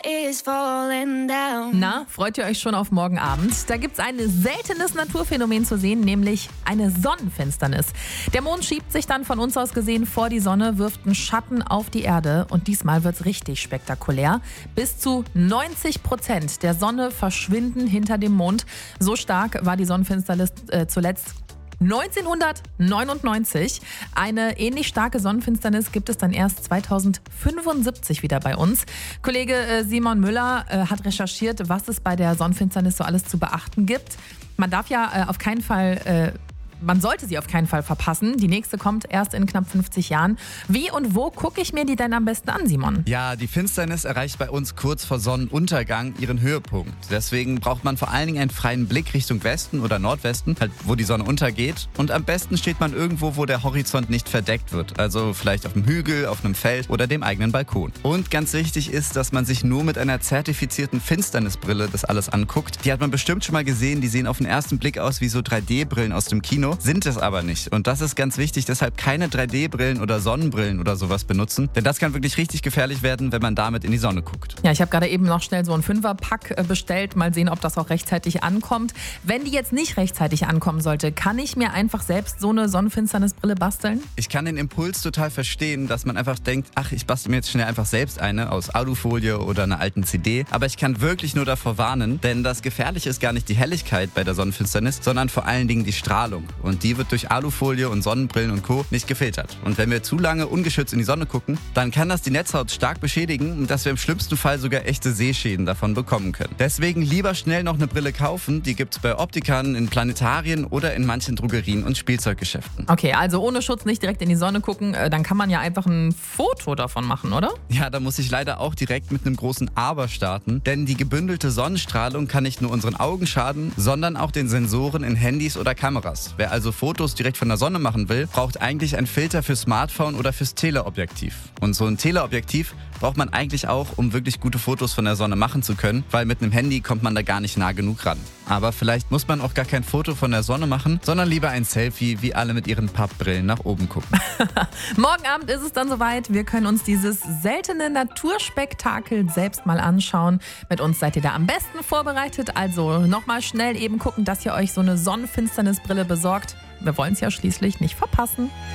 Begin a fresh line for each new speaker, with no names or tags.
is falling down.
Na, freut ihr euch schon auf morgen Abend? Da gibt's ein seltenes Naturphänomen zu sehen, nämlich eine Sonnenfinsternis. Der Mond schiebt sich dann von uns aus gesehen vor die Sonne, wirft einen Schatten auf die Erde und diesmal wird's richtig spektakulär. Bis zu 90% der Sonne verschwinden hinter dem Mond. So stark war die Sonnenfinsternis zuletzt 1999. Eine ähnlich starke Sonnenfinsternis gibt es dann erst 2075 wieder bei uns. Kollege Simon Müller hat recherchiert, was es bei der Sonnenfinsternis so alles zu beachten gibt. Man darf ja man sollte sie auf keinen Fall verpassen. Die nächste kommt erst in knapp 50 Jahren. Wie und wo gucke ich mir die denn am besten an, Simon?
Ja, die Finsternis erreicht bei uns kurz vor Sonnenuntergang ihren Höhepunkt. Deswegen braucht man vor allen Dingen einen freien Blick Richtung Westen oder Nordwesten, halt wo die Sonne untergeht. Und am besten steht man irgendwo, wo der Horizont nicht verdeckt wird. Also vielleicht auf einem Hügel, auf einem Feld oder dem eigenen Balkon. Und ganz wichtig ist, dass man sich nur mit einer zertifizierten Finsternisbrille das alles anguckt. Die hat man bestimmt schon mal gesehen. Die sehen auf den ersten Blick aus wie so 3D-Brillen aus dem Kino. Sind es aber nicht. Und das ist ganz wichtig, deshalb keine 3D-Brillen oder Sonnenbrillen oder sowas benutzen. Denn das kann wirklich richtig gefährlich werden, wenn man damit in die Sonne guckt.
Ja, ich habe gerade eben noch schnell so einen 5er-Pack bestellt. Mal sehen, ob das auch rechtzeitig ankommt. Wenn die jetzt nicht rechtzeitig ankommen sollte, kann ich mir einfach selbst so eine Sonnenfinsternisbrille basteln?
Ich kann den Impuls total verstehen, dass man einfach denkt, ach, ich bastel mir jetzt schnell einfach selbst eine aus Alufolie oder einer alten CD. Aber ich kann wirklich nur davor warnen, denn das Gefährliche ist gar nicht die Helligkeit bei der Sonnenfinsternis, sondern vor allen Dingen die Strahlung. Und die wird durch Alufolie und Sonnenbrillen und Co. nicht gefiltert. Und wenn wir zu lange ungeschützt in die Sonne gucken, dann kann das die Netzhaut stark beschädigen und dass wir im schlimmsten Fall sogar echte Sehschäden davon bekommen können. Deswegen lieber schnell noch eine Brille kaufen. Die gibt's bei Optikern, in Planetarien oder in manchen Drogerien und Spielzeuggeschäften.
Okay, also ohne Schutz nicht direkt in die Sonne gucken, dann kann man ja einfach ein Foto davon machen, oder?
Ja, da muss ich leider auch direkt mit einem großen Aber starten, denn die gebündelte Sonnenstrahlung kann nicht nur unseren Augen schaden, sondern auch den Sensoren in Handys oder Kameras. Wer also Fotos direkt von der Sonne machen will, braucht eigentlich einen Filter für Smartphone oder fürs Teleobjektiv. Und so ein Teleobjektiv braucht man eigentlich auch, um wirklich gute Fotos von der Sonne machen zu können, weil mit einem Handy kommt man da gar nicht nah genug ran. Aber vielleicht muss man auch gar kein Foto von der Sonne machen, sondern lieber ein Selfie, wie alle mit ihren Pappbrillen nach oben gucken.
Morgen Abend ist es dann soweit. Wir können uns dieses seltene Naturspektakel selbst mal anschauen. Mit uns seid ihr da am besten vorbereitet. Also nochmal schnell eben gucken, dass ihr euch so eine Sonnenfinsternisbrille besorgt. Wir wollen es ja schließlich nicht verpassen.